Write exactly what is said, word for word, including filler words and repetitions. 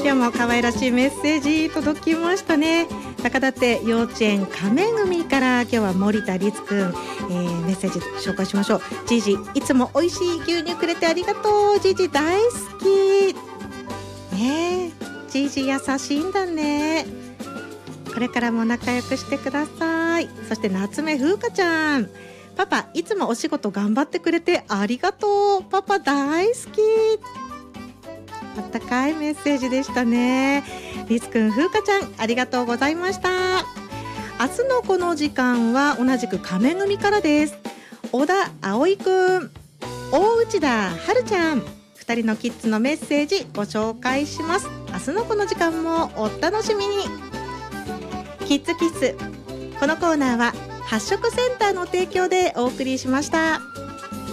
今日も可愛らしいメッセージ届きましたね。高立幼稚園亀組から今日は森田律くん、えー、メッセージ紹介しましょう。じいじいつも美味しい牛乳くれてありがとう。じいじ大好きね。えじいじ優しいんだね。これからも仲良くしてください。そして夏目風花ちゃん、パパいつもお仕事頑張ってくれてありがとう。パパ大好き。あったかいメッセージでしたね。リスくん、風花ちゃんありがとうございました。明日のこの時間は同じく亀組からです。小田葵くん、大内田春ちゃん、ふたりのキッズのメッセージご紹介します。明日のこの時間もお楽しみに。キッズキッズ、このコーナーは発色センターの提供でお送りしました。